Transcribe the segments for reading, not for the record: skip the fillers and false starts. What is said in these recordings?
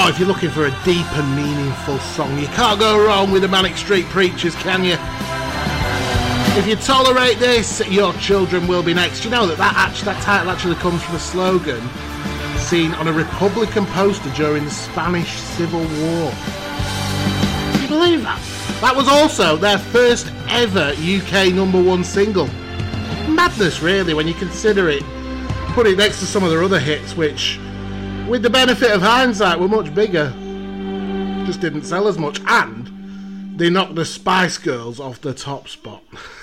Oh, if you're looking for a deep and meaningful song, you can't go wrong with the Manic Street Preachers, can you? If you tolerate this, your children will be next. You know that title actually comes from a slogan seen on a Republican poster during the Spanish Civil War. Can you believe that? That was also their first ever UK #1 single. Madness, really, when you consider it. Put it next to some of their other hits, which, with the benefit of hindsight, were much bigger. Just didn't sell as much, and they knocked the Spice Girls off the top spot.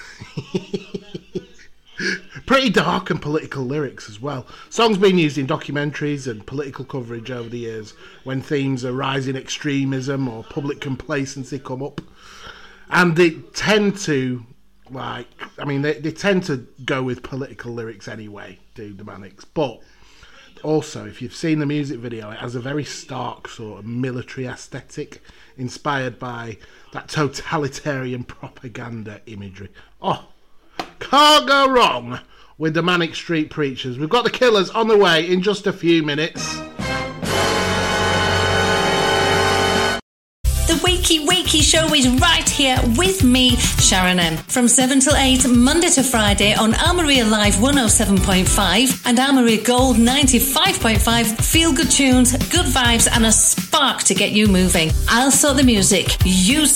Pretty dark and political lyrics as well. Songs being used in documentaries and political coverage over the years when themes of rising extremism or public complacency come up. And they tend to, they tend to go with political lyrics anyway, do the Manics. But also, if you've seen the music video, it has a very stark sort of military aesthetic inspired by that totalitarian propaganda imagery. Oh, can't go wrong with the Manic Street Preachers. We've got the Killers on the way in just a few minutes. The Wakey Show is right here with me, Sharon M. From 7 till 8, Monday to Friday on Armoury Live 107.5 and Armoury Gold 95.5. Feel good tunes, good vibes and a spark to get you moving. I'll sort the music. You